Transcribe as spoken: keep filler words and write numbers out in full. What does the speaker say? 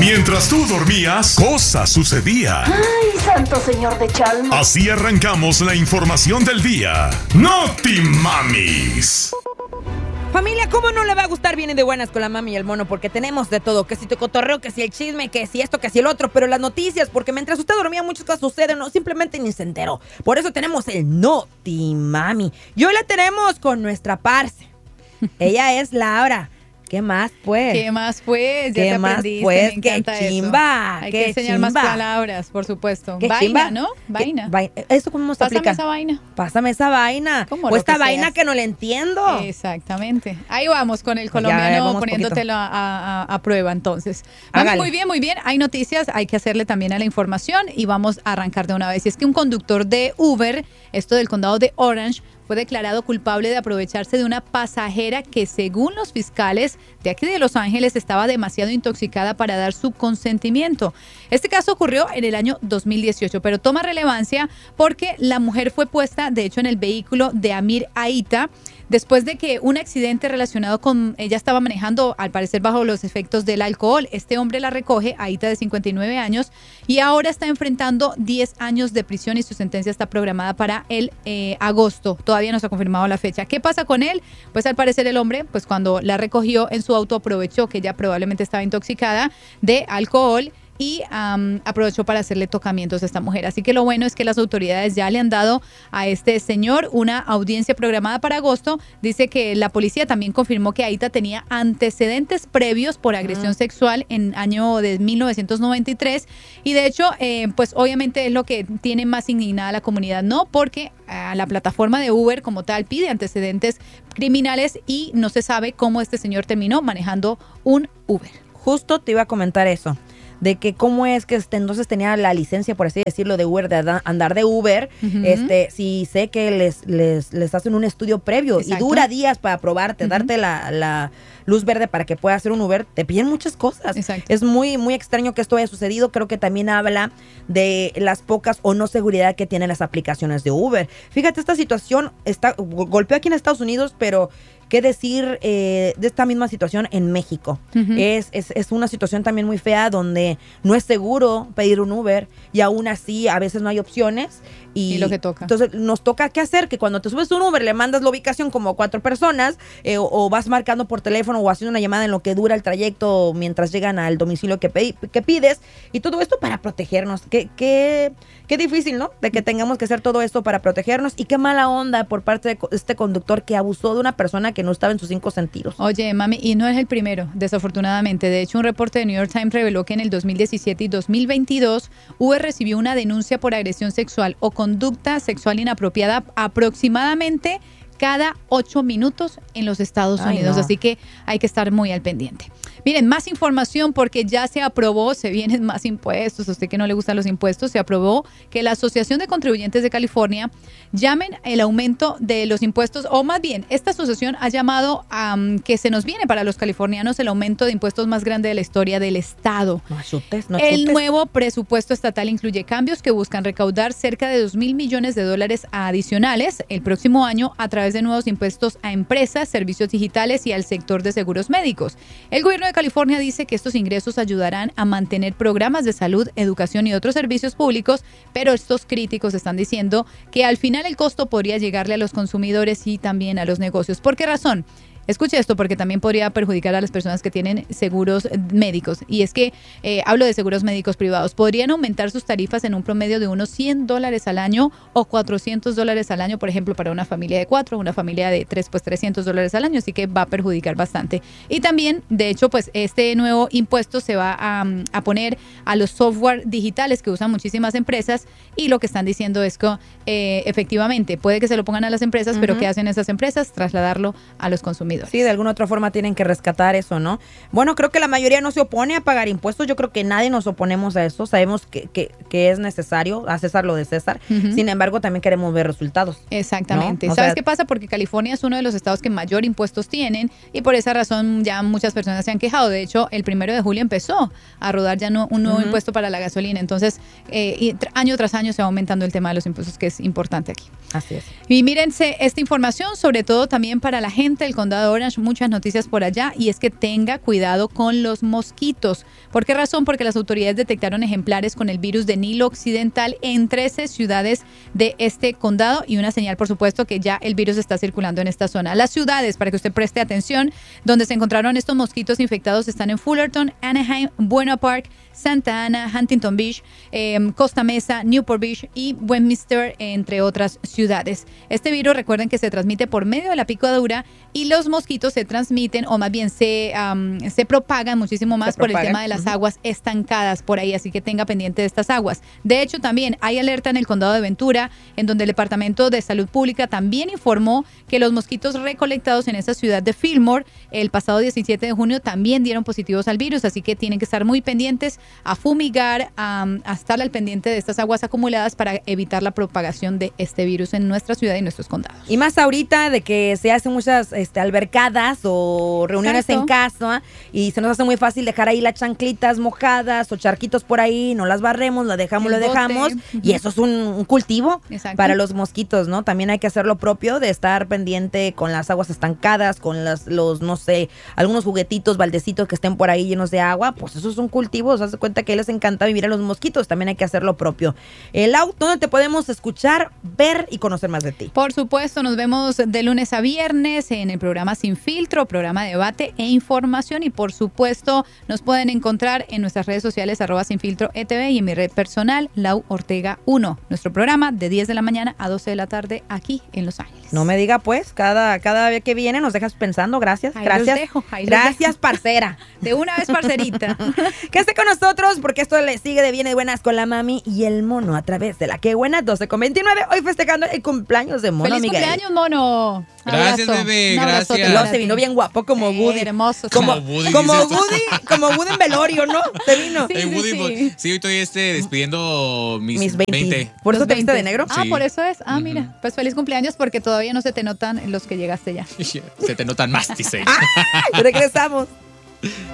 Mientras tú dormías, cosas sucedían. ¡Ay, santo señor de Chalma! Así arrancamos la información del día. ¡Noti Mamis! Familia, ¿cómo no le va a gustar? Viene de buenas con la mami y el mono, porque tenemos de todo. Que si tu cotorreo, que si el chisme, que si esto, que si el otro. Pero las noticias, porque mientras usted dormía muchas cosas suceden, no, simplemente ni se enteró. Por eso tenemos el Noti Mami. Y hoy la tenemos con nuestra parce. Ella es Laura. ¿Qué más, pues? ¿Qué más, pues? Ya ¿Qué te más, aprendiste, pues? me ¡Qué encanta chimba! Eso. Hay ¡Qué que enseñar chimba! más palabras, por supuesto. ¿Qué Vaina, chimba? ¿no? Vaina. ¿Qué, vai- ¿Esto cómo se Pásame aplica? esa vaina. Pásame esa vaina. Como O lo esta que vaina seas. que no le entiendo. Exactamente. Ahí vamos con el Ya, colombiano vamos poniéndotelo a, a- a prueba, entonces. Vamos, Hágale. muy bien, muy bien. Hay noticias, hay que hacerle también a la información y vamos a arrancar de una vez. Y es que un conductor de Uber, esto del condado de Orange, fue declarado culpable de aprovecharse de una pasajera que, según los fiscales de aquí de Los Ángeles, estaba demasiado intoxicada para dar su consentimiento. Este caso ocurrió en el año dos mil dieciocho, pero toma relevancia porque la mujer fue puesta, de hecho, en el vehículo de Amir Aita, después de que un accidente relacionado con... Ella estaba manejando, al parecer, bajo los efectos del alcohol. Este hombre la recoge, Aita, de cincuenta y nueve años, y ahora está enfrentando diez años de prisión y su sentencia está programada para el eh, agosto. Todavía no se ha confirmado la fecha. ¿Qué pasa con él? Pues al parecer el hombre, pues cuando la recogió en su auto, aprovechó que ella probablemente estaba intoxicada de alcohol y um, aprovechó para hacerle tocamientos a esta mujer. Así que lo bueno es que las autoridades ya le han dado a este señor una audiencia programada para agosto. Dice que la policía también confirmó que Aita tenía antecedentes previos por agresión uh-huh. sexual en año de mil novecientos noventa y tres y de hecho, eh, pues obviamente es lo que tiene más indignada a la comunidad, ¿no? Porque uh, la plataforma de Uber como tal pide antecedentes criminales y no se sabe cómo este señor terminó manejando un Uber. Justo te iba a comentar eso. De que cómo es que este, entonces tenía la licencia, por así decirlo, de Uber, de andar de Uber. Uh-huh. Este, si sé que les, les, les hacen un estudio previo. Exacto. Y dura días para probarte, uh-huh. darte la, la luz verde para que puedas hacer un Uber, te piden muchas cosas. Exacto. Es muy, muy extraño que esto haya sucedido. Creo que también habla de las pocas o no seguridad que tienen las aplicaciones de Uber. Fíjate, esta situación está golpeó aquí en Estados Unidos, pero qué decir eh, de esta misma situación en México. Uh-huh. Es, es, es una situación también muy fea donde no es seguro pedir un Uber y aún así a veces no hay opciones. Y, y lo que toca. Entonces nos toca qué hacer, que cuando te subes un Uber le mandas la ubicación como a cuatro personas eh, o, o vas marcando por teléfono o haciendo una llamada en lo que dura el trayecto mientras llegan al domicilio que, pe- que pides y todo esto para protegernos. Qué, qué, qué difícil, ¿no? De que tengamos que hacer todo esto para protegernos y qué mala onda por parte de este conductor que abusó de una persona que no estaba en sus cinco sentidos. Oye, mami, y no es el primero, desafortunadamente. De hecho, un reporte de New York Times reveló que en el dos mil diecisiete y dos mil veintidós Uber recibió una denuncia por agresión sexual o conducta sexual inapropiada aproximadamente cada ocho minutos en los Estados Ay, Unidos. no. Así que hay que estar muy al pendiente. Miren, más información porque ya se aprobó, se vienen más impuestos. A usted que no le gustan los impuestos, se aprobó que la Asociación de Contribuyentes de California llamen el aumento de los impuestos, o más bien, esta asociación ha llamado a um, que se nos viene para los californianos el aumento de impuestos más grande de la historia del estado. No chutes, no El chutes. nuevo presupuesto estatal incluye cambios que buscan recaudar cerca de dos mil millones de dólares adicionales el próximo año a través de nuevos impuestos a empresas, servicios digitales y al sector de seguros médicos. El gobierno de California dice que estos ingresos ayudarán a mantener programas de salud, educación y otros servicios públicos, pero estos críticos están diciendo que al final el costo podría llegarle a los consumidores y también a los negocios. ¿Por qué razón? Escuche esto porque también podría perjudicar a las personas que tienen seguros médicos. Y es que eh, hablo de seguros médicos privados. Podrían aumentar sus tarifas en un promedio de unos cien dólares al año o cuatrocientos dólares al año, por ejemplo, para una familia de cuatro, una familia de tres, pues trescientos dólares al año. Así que va a perjudicar bastante. Y también, de hecho, pues este nuevo impuesto se va a, a poner a los software digitales que usan muchísimas empresas. Y lo que están diciendo es que eh, efectivamente puede que se lo pongan a las empresas, uh-huh. pero ¿qué hacen esas empresas? Trasladarlo a los consumidores. Sí, de alguna otra forma tienen que rescatar eso, ¿no? Bueno, creo que la mayoría no se opone a pagar impuestos. Yo creo que nadie nos oponemos a eso. Sabemos que, que, que es necesario, a César lo de César. Uh-huh. Sin embargo, también queremos ver resultados. Exactamente. ¿No? ¿Sabes sea, qué pasa? Porque California es uno de los estados que mayor impuestos tienen y por esa razón ya muchas personas se han quejado. De hecho, el primero de julio empezó a rodar ya no, un nuevo uh-huh. impuesto para la gasolina. Entonces, eh, y tr- año tras año se va aumentando el tema de los impuestos, que es importante aquí. Así es. Y mírense esta información, sobre todo también para la gente del condado condado de Orange, muchas noticias por allá, y es que tenga cuidado con los mosquitos. ¿Por qué razón? Porque las autoridades detectaron ejemplares con el virus de Nilo Occidental en trece ciudades de este condado, y una señal, por supuesto, que ya el virus está circulando en esta zona. Las ciudades, para que usted preste atención, donde se encontraron estos mosquitos infectados están en Fullerton, Anaheim, Buena Park, Santa Ana, Huntington Beach, eh, Costa Mesa, Newport Beach y Westminster, entre otras ciudades. Este virus, recuerden que se transmite por medio de la picadura, y los mosquitos se transmiten, o más bien se, um, se propagan muchísimo más por el tema de las uh-huh. aguas estancadas por ahí, así que tenga pendiente de estas aguas. De hecho, también hay alerta en el condado de Ventura, en donde el Departamento de Salud Pública también informó que los mosquitos recolectados en esa ciudad de Fillmore el pasado diecisiete de junio también dieron positivos al virus, así que tienen que estar muy pendientes a fumigar, a, a estar al pendiente de estas aguas acumuladas para evitar la propagación de este virus en nuestra ciudad y nuestros condados. Y más ahorita de que se hacen muchas este, albercadas o reuniones Exacto. en casa, y se nos hace muy fácil dejar ahí las chanclitas mojadas o charquitos por ahí, no las barremos, las dejamos, lo dejamos, uh-huh. y eso es un, un cultivo Exacto. para los mosquitos, ¿no? También hay que hacer lo propio de estar pendiente con las aguas estancadas, con las, los, no sé, algunos juguetitos, baldecitos que estén por ahí llenos de agua, pues eso es un cultivo. O sea, se cuenta que les encanta vivir a los mosquitos, también hay que hacer lo propio. El auto, donde te podemos escuchar, ver y conocer más de ti. Por supuesto, nos vemos de lunes a viernes en el programa Sin Filtro, programa de debate e información, y por supuesto nos pueden encontrar en nuestras redes sociales arroba Sin Filtro E T V y en mi red personal Lau Ortega uno. Nuestro programa de diez de la mañana a doce de la tarde aquí en Los Ángeles. No me diga pues, cada, cada vez que viene nos dejas pensando. Gracias, ahí gracias. Los dejo, ahí gracias, los dejo. Parcera. De una vez, parcerita. Que esté con nosotros, porque esto le sigue de bien y buenas con la mami y el mono a través de la que buena doce con veintinueve. Hoy festejando el cumpleaños de Mono ¡Feliz Miguel. cumpleaños, Mono! Gracias, abrazo. bebé, gracias. Y luego se vino bien guapo como Sí, Woody. hermoso. Como, Como Woody, como dices. Woody, como Woody en velorio, ¿no? Se vino. Sí, Hey, sí, Woody, sí. pues, sí, hoy estoy este, despidiendo mis, Mis veinte. veinte. ¿Por eso Los te viste de veinte. negro? Ah, Sí. por eso es. Ah, Ujú. mira. Pues feliz cumpleaños, porque todavía no se te notan los que llegaste ya. Se te notan más, dice. ¡Ay! Regresamos.